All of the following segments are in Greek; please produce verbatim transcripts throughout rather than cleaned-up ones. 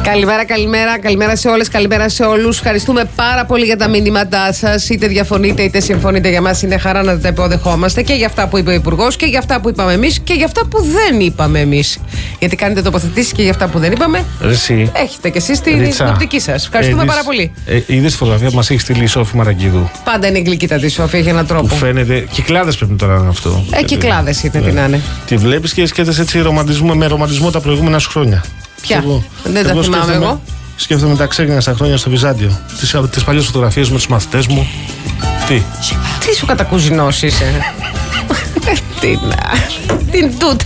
Καλημέρα, καλημέρα, καλημέρα σε όλες, καλημέρα σε όλους. Ευχαριστούμε πάρα πολύ για τα μηνύματά σας. Είτε διαφωνείτε είτε συμφωνείτε, για μας είναι χαρά να τα υποδεχόμαστε και για αυτά που είπε ο Υπουργός και για αυτά που είπαμε εμείς και για αυτά που δεν είπαμε εμείς. Γιατί κάνετε τοποθετήσεις και για αυτά που δεν είπαμε. Εσύ. Έχετε κι εσείς την οπτική σας. Ευχαριστούμε Έδεις, πάρα πολύ. Ε, είδες τη φωτογραφία που μας έχει στείλει η Σόφη Μαραγκίδου. Πάντα είναι γλυκύτατη η Σόφη, έχει έναν τρόπο. Που φαίνεται. Κυκλάδες πρέπει τώρα να είναι αυτό. Ε, κυκλάδες είναι, τι να είναι. Τη βλέπεις και σκέφτεσαι έτσι ρομαντισμό, με ρομαντισμό τα προηγούμενα σου χρόνια. Ποια? Εγώ, δεν τα εγώ θυμάμαι σκέφτομαι, εγώ. Σκέφτομαι τα ξέγνια στα χρόνια στο Βυζάντιο. Τις, τις παλιές φωτογραφίες με τους μαθητές μου. Τι. Τι σου κατακουζινός είσαι. Τι να. Την τούτα.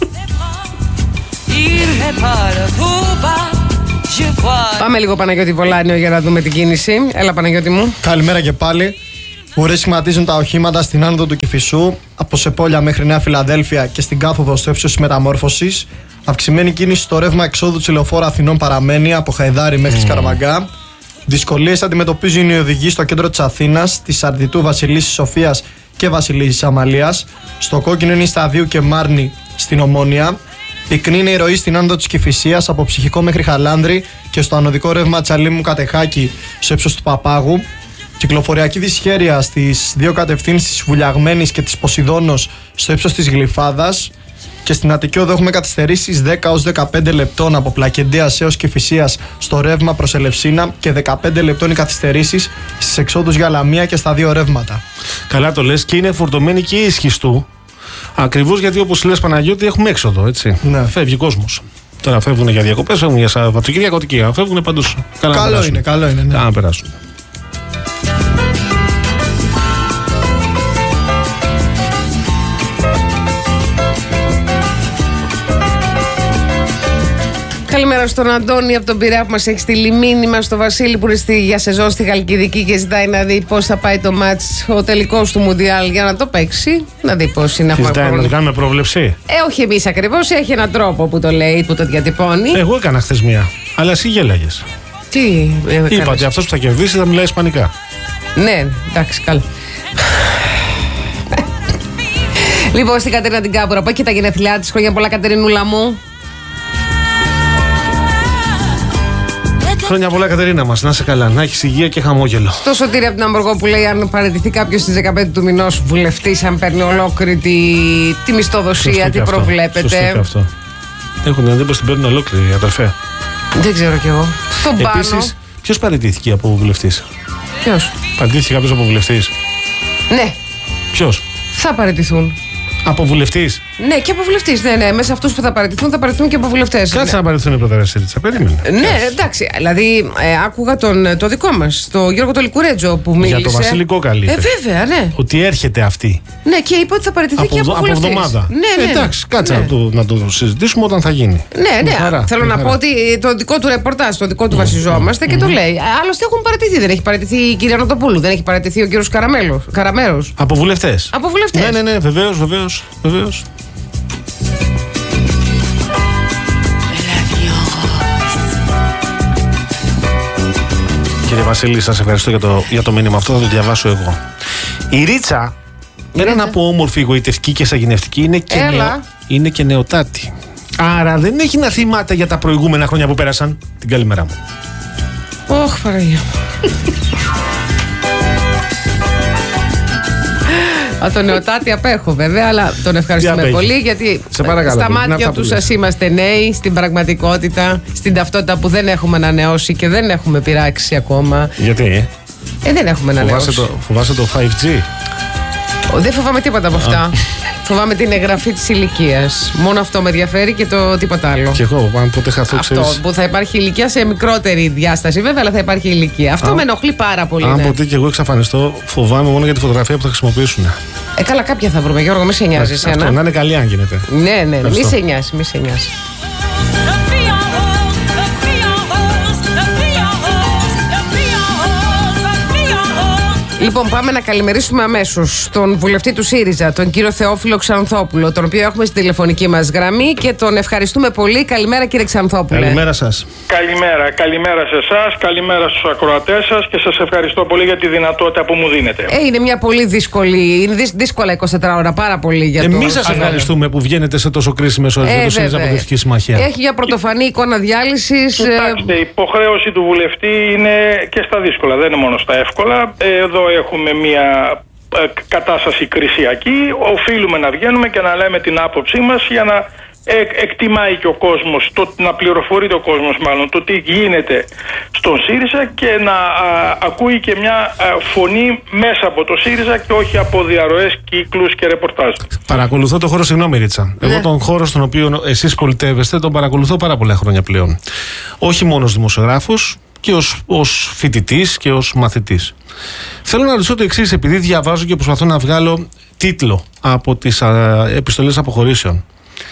Πάμε λίγο Παναγιώτη Βολάνιο για να δούμε την κίνηση. Έλα Παναγιώτη μου. Καλημέρα και πάλι. Ουρές σχηματίζουν τα οχήματα στην άνοδο του Κηφισού, από Σεπόλια μέχρι Νέα Φιλαδέλφια και στην κάθοδο στο ύψος της Μεταμόρφωσης. Αυξημένη κίνηση στο ρεύμα εξόδου της λεωφόρου Αθηνών παραμένει από Χαϊδάρη μέχρι mm. Σκαραμαγκά. Δυσκολίες αντιμετωπίζουν οι οδηγοί στο κέντρο της Αθήνας, της Αρδιτού, Βασιλίσσης Σοφίας και Βασιλίσσης Αμαλίας. Στο κόκκινο είναι η Σταδίου και Μάρνη στην Ομόνια. Πυκνή είναι η ροή στην άνοδο της Κηφισίας από Ψυχικό μέχρι Χαλάνδρη και στο ανωδικό ρεύμα Τσαλίμου Κατεχάκη στο ύψος του Παπάγου. Κυκλοφοριακή δυσχέρεια στις δύο κατευθύνσεις της Βουλιαγμένης και της Ποσειδώνος στο ύψος της Γλυφάδας. Και στην Αττική Οδό έχουμε καθυστερήσεις δέκα έως δεκαπέντε λεπτών από Πλακεντίας έως Κηφισίας στο ρεύμα προς Ελευσίνα και δεκαπέντε λεπτών οι καθυστερήσεις στις εξόδους για Λαμία και στα δύο ρεύματα. Καλά το λες, και είναι φορτωμένη και η Ισχυστού. Ακριβώς γιατί, όπως λες Παναγιώτη, έχουμε έξοδο, έτσι. Ναι. Φεύγει κόσμος. Τώρα φεύγουν για διακοπές, φεύγουν για Σαββατοκύριακο, φεύγουν παντού. Καλά καλό είναι, καλό είναι. Ναι. Καλά να περάσουν. Καλημέρα στον Αντώνη από τον Πειραιά που μας έχει στείλει μήνυμα, στο Βασίλη που είναι στη, για σεζόν στη Χαλκιδική και ζητάει να δει πώς θα πάει το μάτς, ο τελικός του Μουντιάλ για να το παίξει. Να δει πώς είναι. Και ζητάει να το κάνουμε πρόβλεψη. Ε, όχι εμείς ακριβώς, έχει έναν τρόπο που το λέει, που το διατυπώνει. Εγώ έκανα χθες μία, αλλά εσύ γέλαγες. Τι ε, είπα ότι αυτός που θα κερδίσει θα μιλάει ισπανικά. Ναι, εντάξει, καλά. Λοιπόν, στην Κατερίνα την Κάπουρα, πάει και τα γενέθλιά της. Χρόνια πολλά, Κατερινούλα μου. Χρόνια πολλά, Κατερίνα μας. Να είσαι καλά, να έχεις υγεία και χαμόγελο. Το Σωτήρι από την Αμποργό που λέει: αν παραιτηθεί κάποιος στις δεκαπέντε του μηνός βουλευτής, αν παίρνει ολόκληρη τη, τη μισθοδοσία, τι προβλέπετε. Σωστό και αυτό. Έχουν εντύπωση την παίρνουν ολόκληρη, αδερφέ. Δεν ξέρω κι εγώ. Στον πάνω. Επίσης, ποιος παραιτήθηκε από βουλευτής? Ποιος? Παραιτήθηκε κάποιος από βουλευτής? Ναι. Ποιος? Θα παραιτηθούν. Από βουλευτής? Ναι, και από βουλευτής. Ναι, ναι. Μέσα αυτούς που θα παραιτηθούν, θα παραιτηθούν και από βουλευτές. Κάτσε ναι. να παραιτηθούν οι προταρασίτητσα. Περίμενε. Ναι, Κάτσε. εντάξει. Δηλαδή, ε, άκουγα τον, το δικό μας, τον Γιώργο Τολικουρέτζο που μίλησε. Για τον Βασίλη Κόκαλη. Ε, βέβαια, ναι. Ότι έρχεται αυτή. Ναι, και είπε ότι θα παραιτηθεί από, και από βουλευτής. Από εβδομάδα. Ναι, ναι. Εντάξει, κάτσε ναι. να, το, να το συζητήσουμε όταν θα γίνει. Ναι, ναι. Χαρά, Θέλω να χαρά. πω ότι το δικό του ρεπορτάζ, το δικό του mm. βασιζόμαστε mm. και mm. το λέει. Άλλωστε έχουν παραιτηθεί. Δεν έχει παραιτηθεί η κυρία Νοτοπούλου, δεν έχει παραιτηθεί ο κύριος Καραμέρος. Από βουλευτές. Από βουλευτές. Ναι, ναι, ναι, βεβαίως, βεβαίως. βεβαίως. Κύριε Βασίλη, σας ευχαριστώ για το, για το μήνυμα αυτό, θα το διαβάσω εγώ. Η Ρίτσα, πέραν από όμορφη, γοητευτική και σαγηνευτική, είναι και, νεο, είναι και νεοτάτη. Άρα δεν έχει να θυμάται για τα προηγούμενα χρόνια που πέρασαν. Την καλημέρα μου. Ωχ, Παναγία. Α, τον νεοτάτη απέχω βέβαια, αλλά τον ευχαριστούμε πολύ γιατί στα μάτια του σας είμαστε νέοι, στην πραγματικότητα, στην ταυτότητα που δεν έχουμε ανανεώσει και δεν έχουμε πειράξει ακόμα. Γιατί? Ε, δεν έχουμε ανανεώσει. Φοβάσαι το, φοβάσαι το φάιβ τζι? Δεν φοβάμαι τίποτα από αυτά. Φοβάμαι την εγγραφή της ηλικίας. Μόνο αυτό με ενδιαφέρει και το τίποτα άλλο. Και εγώ, αν ποτέ χαθώ, αυτό ξέρεις... που θα υπάρχει ηλικία σε μικρότερη διάσταση, βέβαια, αλλά θα υπάρχει ηλικία. Αυτό Α, με ενοχλεί πάρα πολύ. Αν ναι. ποτέ και εγώ εξαφανιστώ, φοβάμαι μόνο για τη φωτογραφία που θα χρησιμοποιήσουν. Ε, καλά, κάποια θα βρούμε, Γιώργο, μη σε νοιάζει εσένα. Αυτό, να είναι καλή, αν γίνεται. Ναι, ναι, ναι. Μη σε νοιάζει, μη σε νοιάζει. Λοιπόν, πάμε να καλημερίσουμε αμέσως τον βουλευτή του ΣΥΡΙΖΑ, τον κύριο Θεόφιλο Ξανθόπουλο, τον οποίο έχουμε στη τηλεφωνική μας γραμμή και τον ευχαριστούμε πολύ. Καλημέρα, κύριε Ξανθόπουλε. Καλημέρα σας. Καλημέρα, καλημέρα σε εσάς, καλημέρα στους ακροατές σας και σας ευχαριστώ πολύ για τη δυνατότητα που μου δίνετε. Ε, είναι μια πολύ δύσκολη, είναι δύσκολα είκοσι τέσσερα ώρα, πάρα πολύ για το. Εμείς σας ευχαριστούμε που βγαίνετε σε τόσο κρίσιμες ώρες για το ΣΥΡΙΖΑ Αποδευτική Συμμαχία. Έχει για πρωτοφανή εικόνα διάλυσης. Κοιτάξτε, η υποχρέωση του βουλευτή είναι και στα δύσκολα, δεν είναι μόνο στα εύκολα. Εδώ έχουμε μια κατάσταση κρισιακή. Οφείλουμε να βγαίνουμε και να λέμε την άποψή μας για να εκτιμάει και ο κόσμος, το, να πληροφορείται ο κόσμος μάλλον το τι γίνεται στον ΣΥΡΙΖΑ και να α, ακούει και μια α, φωνή μέσα από το ΣΥΡΙΖΑ και όχι από διαρροές, κύκλους και ρεπορτάζ. Παρακολουθώ το χώρο, συγγνώμη Ρίτσα. Ναι. Εγώ τον χώρο στον οποίο εσείς πολιτεύεστε τον παρακολουθώ πάρα πολλά χρόνια πλέον. Όχι μόνο ως δημοσιογράφος, και ως, ως φοιτητής και ως μαθητής. Θέλω να ρωτήσω το εξής, επειδή διαβάζω και προσπαθώ να βγάλω τίτλο από τις α, επιστολές αποχωρήσεων.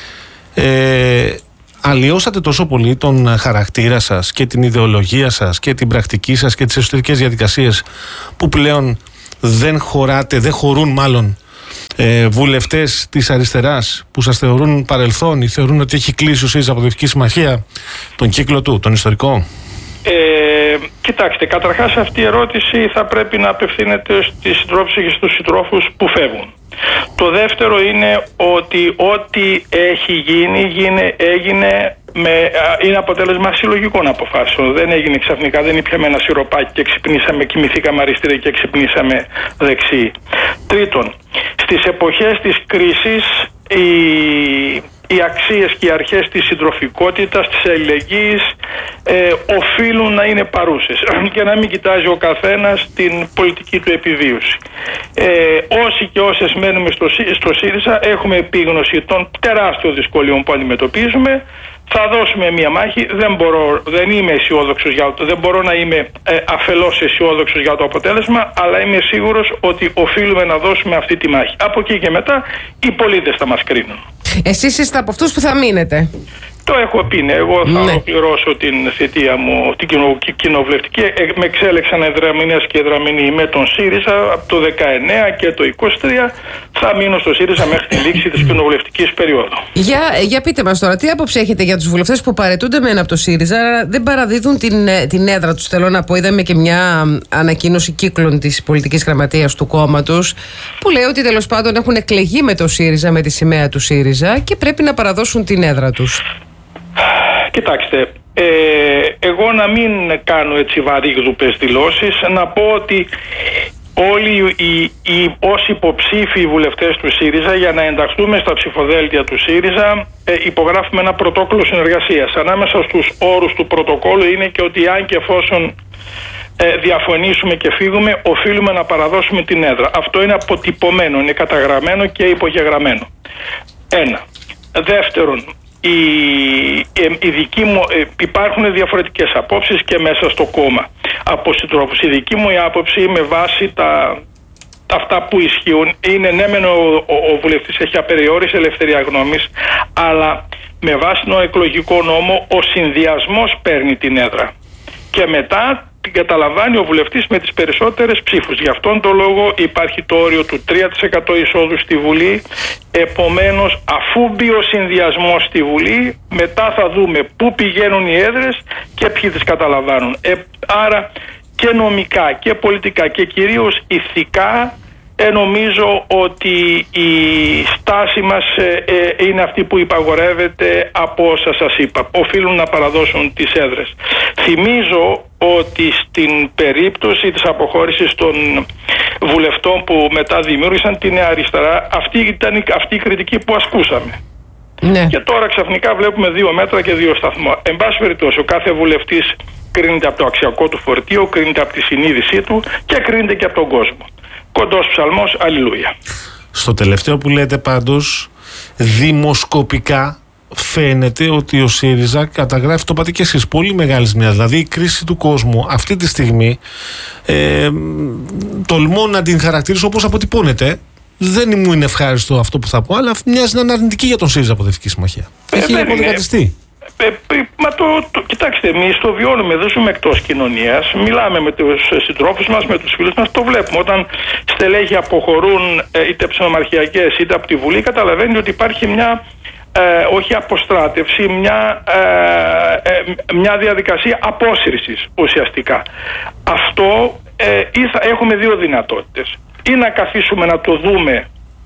Ε, αλλοιώσατε τόσο πολύ τον χαρακτήρα σας και την ιδεολογία σας και την πρακτική σας και τις εσωτερικές διαδικασίες που πλέον δεν χωράτε, δεν χωρούν μάλλον ε, βουλευτές της αριστεράς που σας θεωρούν παρελθόν ή θεωρούν ότι έχει κλείσει ο ΣΥΡΙΖΑ Αποδευτική Συμμαχία τον κύκλο του, τον ιστορικό. Ε, κοιτάξτε, καταρχάς αυτή η ερώτηση θα πρέπει να απευθύνεται στις συντρόφους και στους συντρόφους που φεύγουν. Το δεύτερο είναι ότι ό,τι έχει γίνει, γίνει έγινε με, είναι αποτέλεσμα συλλογικών αποφάσεων. Δεν έγινε ξαφνικά, δεν ήπιαμε ένα σιροπάκι και ξυπνήσαμε, κοιμηθήκαμε αριστεροί και ξυπνήσαμε δεξιοί. Τρίτον, στις εποχές της κρίσης οι, οι αξίες και οι αρχές της συντροφικότητας, της αλληλεγγύης ε, οφείλουν να είναι παρούσες και να μην κοιτάζει ο καθένας την πολιτική του επιβίωση. Ε, όσοι και όσες μένουμε στο, στο ΣΥΡΙΖΑ έχουμε επίγνωση των τεράστιων δυσκολιών που αντιμετωπίζουμε. Θα δώσουμε μία μάχη. Δεν, μπορώ, δεν είμαι αισιόδοξος για το, δεν μπορώ να είμαι ε, αφελώς αισιόδοξος για το αποτέλεσμα, αλλά είμαι σίγουρος ότι οφείλουμε να δώσουμε αυτή τη μάχη. Από εκεί και μετά οι πολίτες θα μας κρίνουν. Εσείς είστε από αυτούς που θα μείνετε. Το έχω πει, ναι. Εγώ θα ναι. ολοκληρώσω την θητεία μου, την κοινο, κοινοβουλευτική. Ε, με εξέλεξαν εδραμηνές και εδραμηνοί με τον ΣΥΡΙΖΑ από το δεκαεννέα και το είκοσι τρία. Θα μείνω στο ΣΥΡΙΖΑ μέχρι τη λήξη της κοινοβουλευτικής περίοδου. Για, για πείτε μας τώρα, τι άποψη έχετε για τους βουλευτές που παραιτούνται μεν από το ΣΥΡΙΖΑ, αλλά δεν παραδίδουν την, την έδρα τους? Θέλω να πω, είδαμε και μια ανακοίνωση κύκλων της πολιτικής γραμματείας του κόμματος, που λέει ότι τέλος πάντων έχουν εκλεγεί με το ΣΥΡΙΖΑ, με τη σημαία του ΣΥΡΙΖΑ και πρέπει να παραδώσουν την έδρα τους. Κοιτάξτε, ε, εγώ να μην κάνω έτσι βαρύγδουπες δηλώσεις, να πω ότι όλοι οι, οι, ως υποψήφοι βουλευτές του ΣΥΡΙΖΑ για να ενταχθούμε στα ψηφοδέλτια του ΣΥΡΙΖΑ ε, υπογράφουμε ένα πρωτόκολλο συνεργασίας. Ανάμεσα στους όρους του πρωτοκόλλου είναι και ότι αν και εφόσον ε, διαφωνήσουμε και φύγουμε, οφείλουμε να παραδώσουμε την έδρα. Αυτό είναι αποτυπωμένο, είναι καταγραμμένο και υπογεγραμμένο. Ένα. Δεύτερον, Η, η δική μου, υπάρχουν διαφορετικές απόψεις και μέσα στο κόμμα από συντρόφους. Η δική μου η άποψη με βάση τα, τα αυτά που ισχύουν είναι ναι μεν ο, ο, ο βουλευτής έχει απεριόριστη ελευθερία γνώμης, αλλά με βάση τον εκλογικό νόμο ο συνδυασμός παίρνει την έδρα και μετά την καταλαμβάνει ο βουλευτής με τις περισσότερες ψήφους. Γι' αυτόν τον λόγο υπάρχει το όριο του τρία τοις εκατό εισόδου στη Βουλή. Επομένως, αφού μπει ο συνδυασμός στη Βουλή, μετά θα δούμε πού πηγαίνουν οι έδρες και ποιοι τις καταλαμβάνουν. Ε, άρα και νομικά και πολιτικά και κυρίως ηθικά ε, νομίζω ότι η στάση μας ε, ε, είναι αυτή που υπαγορεύεται από όσα σας είπα. Οφείλουν να παραδώσουν τις έδρες. Θυμίζω ότι στην περίπτωση της αποχώρησης των βουλευτών που μετά δημιούργησαν την Νέα Αριστερά, αυτή ήταν αυτή η κριτική που ασκούσαμε. Ναι. Και τώρα ξαφνικά βλέπουμε δύο μέτρα και δύο σταθμό. Εν πάση περιπτώσει, ο κάθε βουλευτής κρίνεται από το αξιακό του φορτίο, κρίνεται από τη συνείδησή του και κρίνεται και από τον κόσμο. Κοντός ψαλμός, αλληλούια. Στο τελευταίο που λέτε πάντως, δημοσκοπικά φαίνεται ότι ο ΣΥΡΙΖΑ καταγράφει, το είπατε και εσείς, πολύ μεγάλη ζημιά. Δηλαδή η κρίση του κόσμου αυτή τη στιγμή ε, τολμώ να την χαρακτηρίσω όπως αποτυπώνεται. Δεν μου είναι ευχάριστο αυτό που θα πω, αλλά μοιάζει να είναι αρνητική για τον ΣΥΡΙΖΑ Αποδευτική Συμμαχία. Ε, Έχει αποδεκατιστεί. Ε, μα το, το, κοιτάξτε, εμείς το βιώνουμε, δεν ζούμε εκτός κοινωνίας. Μιλάμε με τους συντρόφους μας, με τους φίλους μας, το βλέπουμε. Όταν στελέχη αποχωρούν είτε ψινομαρχιακές είτε από τη Βουλή, καταλαβαίνει ότι υπάρχει μια, ε, όχι αποστράτευση, μια, ε, ε, μια διαδικασία απόσυρσης ουσιαστικά. Αυτό ε, ή θα, έχουμε δύο δυνατότητες. Ή να καθίσουμε να το δούμε,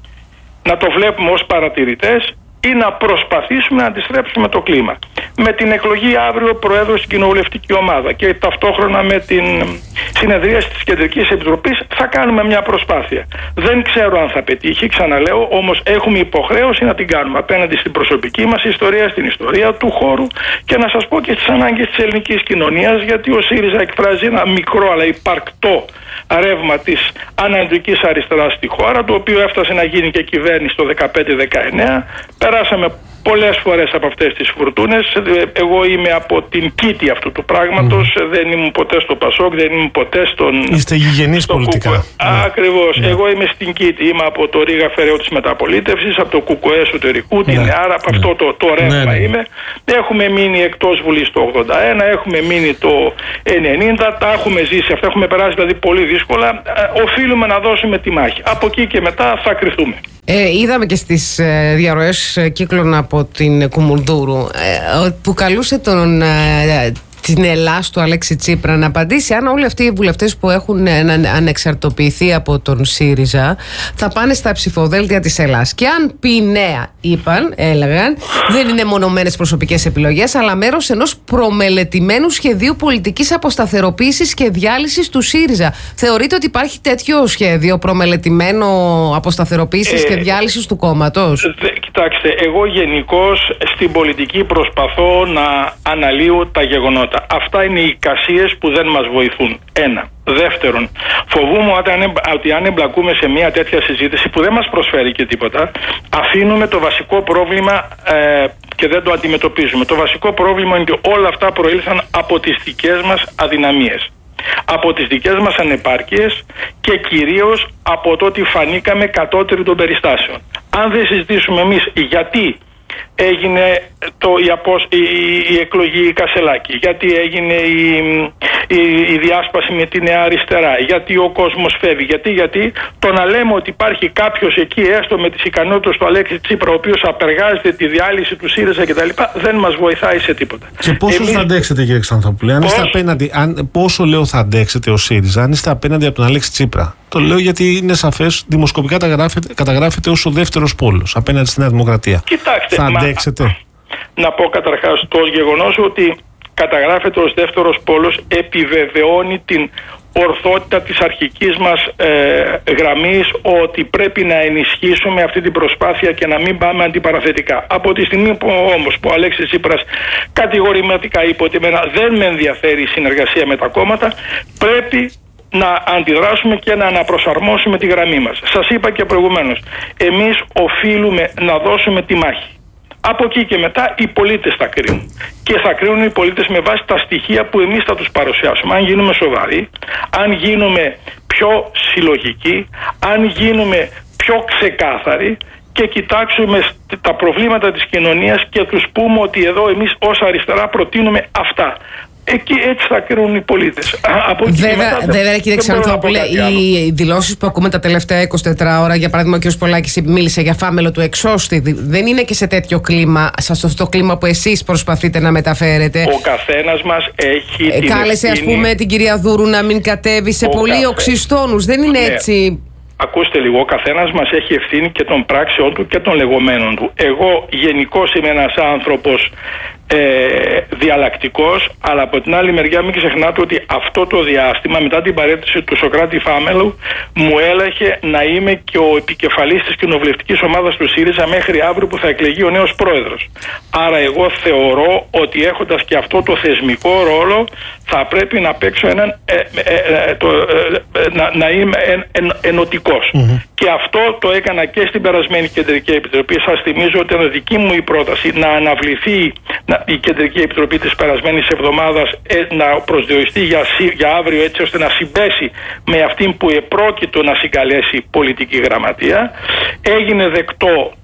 να το βλέπουμε ως παρατηρητές, ή να προσπαθήσουμε να αντιστρέψουμε το κλίμα. Με την εκλογή αύριο Προέδρου στην Κοινοβουλευτική Ομάδα και ταυτόχρονα με την συνεδρίαση της Κεντρικής Επιτροπής θα κάνουμε μια προσπάθεια. Δεν ξέρω αν θα πετύχει, ξαναλέω, όμως έχουμε υποχρέωση να την κάνουμε απέναντι στην προσωπική μας ιστορία, στην ιστορία του χώρου και να σας πω και στις ανάγκες της ελληνικής κοινωνίας, γιατί ο ΣΥΡΙΖΑ εκφράζει ένα μικρό αλλά υπαρκτό ρεύμα της ανατολικής αριστεράς στη χώρα, το οποίο έφτασε να γίνει και κυβέρνηση το δεκαπέντε δεκαεννέα. Περάσαμε πολλές φορές από αυτές τις φουρτούνες. Εγώ είμαι από την κήτη αυτού του πράγματος. Mm. Δεν ήμουν ποτέ στο Πασόκ, δεν ήμουν ποτέ στον... Είστε γηγενείς πολιτικά. Yeah. Ακριβώς. Yeah. Εγώ είμαι στην κήτη. Είμαι από το Ρήγα Φεραιό της Μεταπολίτευσης, από το Κουκουέ εσωτερικού, yeah. την Άρα, από yeah. αυτό το, το ρεύμα yeah. είμαι. Έχουμε μείνει εκτός Βουλής το ογδόντα ένα, έχουμε μείνει το ενενήντα, τα έχουμε ζήσει αυτά, έχουμε περάσει δηλαδή πολύ δύσκολα. Οφείλουμε να δώσουμε τη μάχη. Από εκεί και μετά θα κρυθούμε. Ε, είδαμε και στις ε, διαρροές κύκλων από την Κουμουνδούρου ε, που καλούσε τον, ε, την Ελλάς του Αλέξη Τσίπρα να απαντήσει αν όλοι αυτοί οι βουλευτές που έχουν ε, ανεξαρτοποιηθεί από τον ΣΥΡΙΖΑ θα πάνε στα ψηφοδέλτια της Ελλάς. Και αν πει νέα, είπαν, έλεγαν, δεν είναι μονομένες προσωπικές επιλογές, αλλά μέρος ενός προμελετημένου σχεδίου πολιτικής αποσταθεροποίησης και διάλυσης του ΣΥΡΙΖΑ. Θεωρείτε ότι υπάρχει τέτοιο σχέδιο προμελετημένο αποσταθεροποίησης ε, και διάλυσης του κόμματος? Δε, κοιτάξτε, εγώ γενικώς στην πολιτική προσπαθώ να αναλύω τα γεγονότα. Αυτά είναι οι εικασίες που δεν μας βοηθούν. Ένα. Δεύτερον, φοβούμαι ότι αν εμπλακούμε σε μια τέτοια συζήτηση που δεν μας προσφέρει και τίποτα, αφήνουμε το βασικό πρόβλημα ε, και δεν το αντιμετωπίζουμε. Το βασικό πρόβλημα είναι ότι όλα αυτά προήλθαν από τις δικές μας αδυναμίες, από τις δικές μας ανεπάρκειες και κυρίως από το ότι φανήκαμε κατώτεροι των περιστάσεων. Αν δεν συζητήσουμε εμείς γιατί έγινε το, η, αποσ, η, η εκλογή Κασελάκη, γιατί έγινε η, η, η διάσπαση με τη Νέα Αριστερά, γιατί ο κόσμος φεύγει, γιατί, γιατί το να λέμε ότι υπάρχει κάποιος εκεί έστω με τις ικανότητες του Αλέξη Τσίπρα ο οποίος απεργάζεται τη διάλυση του ΣΥΡΙΖΑ κτλ. Δεν μας βοηθάει σε τίποτα. Και πόσο Εμείς... θα αντέξετε, κύριε Ξανθόπουλε, αν είστε απέναντι, αν, πόσο λέω θα αντέξετε ο ΣΥΡΙΖΑ αν είστε απέναντι από τον Αλέξη Τσίπρα? Το λέω γιατί είναι σαφές, δημοσκοπικά καταγράφεται, καταγράφεται ως ο δεύτερος πόλος απέναντι στη Νέα Δημοκρατία. Κοιτάξτε, θα αντέξετε? Μα, να πω καταρχάς το γεγονός ότι καταγράφεται ως δεύτερος πόλος επιβεβαιώνει την ορθότητα της αρχικής μας ε, γραμμής ότι πρέπει να ενισχύσουμε αυτή την προσπάθεια και να μην πάμε αντιπαραθετικά. Από τη στιγμή που όμως που ο Αλέξης Τσίπρας κατηγορηματικά είπε ότι εμένα δεν με ενδιαφέρει η συνεργασία με τα κόμματα, πρέπει να αντιδράσουμε και να αναπροσαρμόσουμε τη γραμμή μας. Σας είπα και προηγουμένως, εμείς οφείλουμε να δώσουμε τη μάχη. Από εκεί και μετά οι πολίτες θα κρίνουν. Και θα κρίνουν οι πολίτες με βάση τα στοιχεία που εμείς θα τους παρουσιάσουμε. Αν γίνουμε σοβαροί, αν γίνουμε πιο συλλογικοί, αν γίνουμε πιο ξεκάθαροι και κοιτάξουμε τα προβλήματα της κοινωνίας και τους πούμε ότι εδώ εμείς ως αριστερά προτείνουμε αυτά. Εκεί έτσι θα κρίνουν οι πολίτες. Βέβαια, βέβαια κύριε Ξανθόπουλε, οι δηλώσεις που ακούμε τα τελευταία εικοσιτέσσερις ώρα, για παράδειγμα, ο κ. Πολάκης μίλησε για φάμελο του εξώστη, δεν είναι και σε τέτοιο κλίμα, στο το κλίμα που εσείς προσπαθείτε να μεταφέρετε? Ο καθένας μας έχει ε, την Κάλεσε, ευθύνη... ας πούμε, την κυρία Δούρου να μην κατέβει σε πολύ καθέ... οξυστόνους. Δεν είναι ναι. έτσι. Ακούστε λίγο, ο καθένας μας έχει ευθύνη και των πράξεων του και των λεγόμενων του. Εγώ γενικώς είμαι ένας άνθρωπος ε, διαλλακτικός, αλλά από την άλλη μεριά μην ξεχνάτε ότι αυτό το διάστημα μετά την παρέτηση του Σωκράτη Φάμελου μου έλαχε να είμαι και ο επικεφαλής της κοινοβουλευτικής ομάδας του ΣΥΡΙΖΑ μέχρι αύριο που θα εκλεγεί ο νέος πρόεδρος. Άρα εγώ θεωρώ ότι έχοντας και αυτό το θεσμικό ρόλο θα πρέπει να παίξω έναν ε, ε, ε, το, ε, να, να είμαι εν, εν, ενωτικός. Mm-hmm. Και αυτό το έκανα και στην περασμένη Κεντρική Επιτροπή. Σας θυμίζω ότι ήταν δική μου η πρόταση να αναβληθεί να, η Κεντρική Επιτροπή της περασμένης εβδομάδας ε, να προσδιοριστεί για, για αύριο, έτσι ώστε να συμπέσει με αυτήν που επρόκειτο να συγκαλέσει πολιτική γραμματεία. Έγινε δεκτό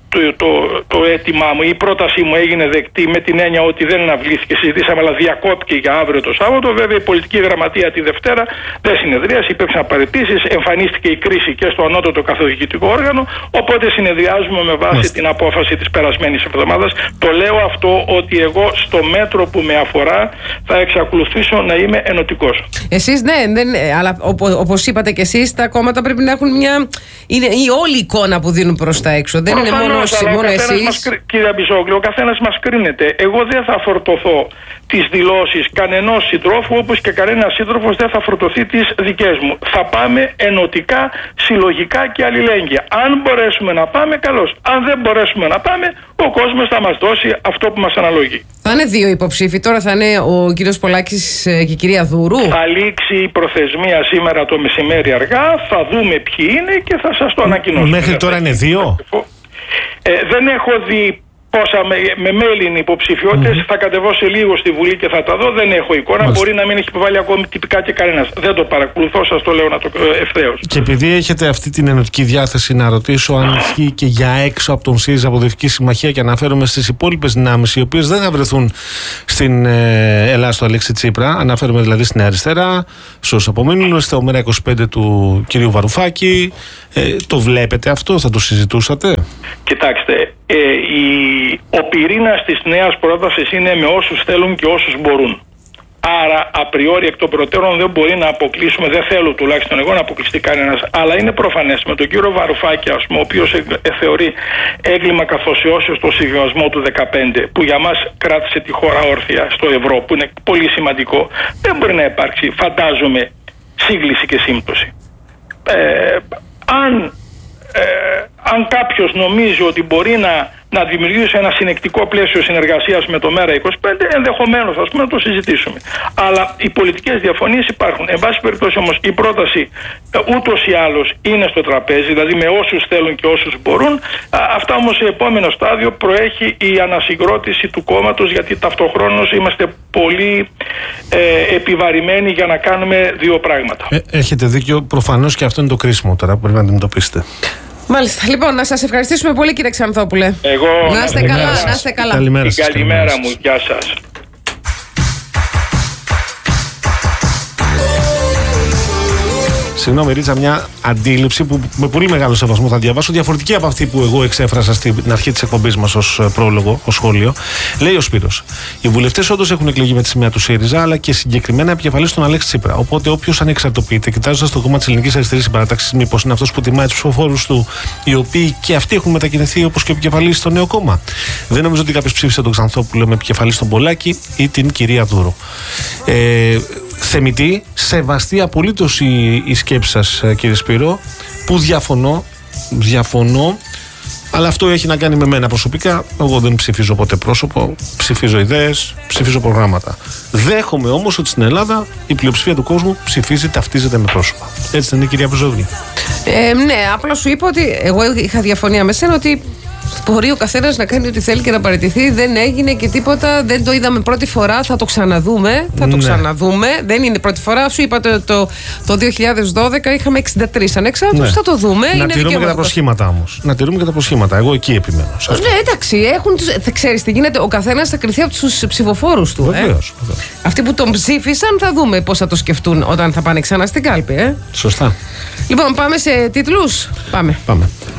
το, το, το αίτημά μου, η πρότασή μου έγινε δεκτή με την έννοια ότι δεν αναβλήθηκε, συζητήσαμε, αλλά διακόπηκε για αύριο το Σάββατο. Βέβαια, η πολιτική γραμματεία τη Δευτέρα δεν συνεδρίασε, υπήρξαν παραιτήσεις, εμφανίστηκε η κρίση και στο ανώτατο καθοδικητικό όργανο. Οπότε συνεδριάζουμε με βάση Μάλιστα. την απόφαση της περασμένης εβδομάδας. Το λέω αυτό ότι εγώ στο μέτρο που με αφορά θα εξακολουθήσω να είμαι ενωτικός. Εσείς ναι, δεν, αλλά όπως είπατε και εσείς, τα κόμματα πρέπει να έχουν μια. Είναι η όλη εικόνα που δίνουν προς τα έξω. Δεν Προφανώς, είναι μόνο, μόνο εσείς. Μας, κύριε Μπιζόγλου, ο καθένας μας κρίνεται. Εγώ δεν θα φορτωθώ τις δηλώσεις κανενός συντρόφου, όπως και κανένας σύντροφος δεν θα φορτωθεί τις δικές μου. Θα πάμε ενωτικά, συλλογικά και αλληλέγγυα. Αν μπορέσουμε να πάμε, καλώς. Αν δεν μπορέσουμε να πάμε, ο κόσμος θα μας δώσει αυτό που μας αναλογεί. Θα είναι δύο υποψήφοι. Τώρα θα είναι ο κύριος Πολάκης και η κυρία Δούρου. Θα λήξει η προθεσμία σήμερα το μεσημέρι αργά. Θα δούμε ποιοι είναι και θα σας το ανακοινώσω. Μέχρι τώρα είναι δύο. Ε, δεν έχω δει πόσα με, με mail είναι υποψηφιότητες. Mm-hmm. Θα κατεβώ σε λίγο στη Βουλή και θα τα δω. Δεν έχω εικόνα. Μάλιστα. Μπορεί να μην έχει επιβάλει ακόμη τυπικά και κανένας. Δεν το παρακολουθώ, σας το λέω να το ευθέως. Και επειδή έχετε αυτή την ενωτική διάθεση, να ρωτήσω αν ισχύει και για έξω από τον ΣΥΡΙΖΑ Αποδευτική Συμμαχία, και αναφέρομαι στις υπόλοιπες δυνάμεις, οι οποίες δεν θα βρεθούν στην ε, Ελλάδα στο Αλέξη Τσίπρα. Αναφέρομαι δηλαδή στην αριστερά, στους απομείνουν, στα Ομέρα είκοσι πέντε του κ. Βαρουφάκη. Ε, το βλέπετε αυτό, θα το συζητούσατε? Κοιτάξτε, ε, η, ο πυρήνας της νέας πρότασης είναι με όσους θέλουν και όσους μπορούν. Άρα, απριόρι εκ των προτέρων δεν μπορεί να αποκλείσουμε, δεν θέλω τουλάχιστον εγώ να αποκλειστεί κανένας. Αλλά είναι προφανές με τον κύριο Βαρουφάκη, ας πούμε, ο οποίος ε, ε, θεωρεί έγκλημα καθοσιώσεως στο συμβιβασμό του δεκαπέντε, που για μας κράτησε τη χώρα όρθια στο ευρώ, που είναι πολύ σημαντικό, δεν μπορεί να υπάρξει, φαντάζομαι, σύγκληση και σύμπτωση. Ε, αν, ε, αν κάποιος νομίζει ότι μπορεί να, να δημιουργήσει ένα συνεκτικό πλαίσιο συνεργασίας με το Μέρα είκοσι πέντε, ενδεχομένως ας πούμε να το συζητήσουμε. Αλλά οι πολιτικές διαφωνίες υπάρχουν. Εν πάση περιπτώσει όμως η πρόταση ε, ούτως ή άλλως είναι στο τραπέζι, δηλαδή με όσους θέλουν και όσους μπορούν. Α, αυτά όμως σε επόμενο στάδιο προέχει η ανασυγκρότηση του κόμματος, γιατί ταυτοχρόνως είμαστε πολύ ε, επιβαρημένοι για να κάνουμε δύο πράγματα. Ε, έχετε δίκιο, προφανώς, και αυτό είναι το κρίσιμο τώρα που πρέπει να αντιμετωπίσετε. Μάλιστα. Λοιπόν, να σας ευχαριστήσουμε πολύ, κύριε Ξανθόπουλε. Εγώ να είστε καλά, να είστε καλά. Καλημέρα σας. Καλημέρα μου, γεια σας. Συγγνώμη, Ρίτσα, μια αντίληψη που με πολύ μεγάλο σεβασμό θα διαβάσω, διαφορετική από αυτή που εγώ εξέφρασα στην αρχή της εκπομπής μας ως πρόλογο, ως σχόλιο. Λέει ο Σπύρος: οι βουλευτές όντως έχουν εκλεγεί με τη σημαία του ΣΥΡΙΖΑ, αλλά και συγκεκριμένα επικεφαλής τον Αλέξη Τσίπρα. Οπότε, όποιος ανεξαρτοποιείται, κοιτάζοντας το κόμμα της Ελληνικής Αριστερής Συμπαράταξης, μήπως είναι αυτός που τιμάει τους ψηφοφόρους του, οι οποίοι και αυτοί έχουν μετακινηθεί όπως και ο επικεφαλής στο νέο κόμμα? Δεν νομίζω ότι κάποιος ψήφισε τον Ξανθόπουλο με επικεφαλής τον Πολάκη ή την κυρία Δούρου. Ε, θεμιτή, σεβαστή απολύτως η, η σκέψη σας, κύριε Σπύρο, που διαφωνώ, διαφωνώ, αλλά αυτό έχει να κάνει με μένα προσωπικά. Εγώ δεν ψηφίζω ποτέ πρόσωπο, ψηφίζω ιδέες, ψηφίζω προγράμματα. Δέχομαι όμως ότι στην Ελλάδα η πλειοψηφία του κόσμου ψηφίζει, ταυτίζεται με πρόσωπα. Έτσι δεν είναι, κυρία Βεζόγλου? Ε, ναι, απλά σου είπα ότι εγώ είχα διαφωνία με σένα ότι μπορεί ο καθένας να κάνει ό,τι θέλει και να παραιτηθεί. Δεν έγινε και τίποτα. Δεν το είδαμε πρώτη φορά. Θα το ξαναδούμε. Θα το ναι. ξαναδούμε. Δεν είναι πρώτη φορά. Σου είπα το, το, το δύο χιλιάδες δώδεκα είχαμε εξήντα τρεις ανεξάρτητους. Ναι. Θα το δούμε. Να είναι τηρούμε και τα προσχήματα όμως. Να τηρούμε και τα προσχήματα. Εγώ εκεί επιμένω. Ναι, εντάξει. Έχουν τους, θα ξέρεις τι γίνεται. Ο καθένας θα κριθεί από τους ψηφοφόρους του. Βεβαίως, ε. βεβαίως. Αυτοί που τον ψήφισαν θα δούμε πώς θα το σκεφτούν όταν θα πάνε ξανά στην κάλπη. Ε. Σωστά. Λοιπόν, πάμε σε τίτλους. Πάμε. Πάμε.